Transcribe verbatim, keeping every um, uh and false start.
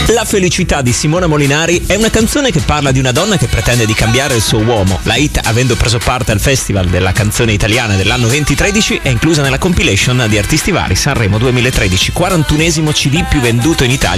La felicità di Simona Molinari è una canzone che parla di una donna che pretende di cambiare il suo uomo. La hit, avendo preso parte al Festival della canzone italiana dell'anno duemilatredici, è inclusa nella compilation di artisti vari Sanremo duemilatredici, quarantunesimo C D più venduto in Italia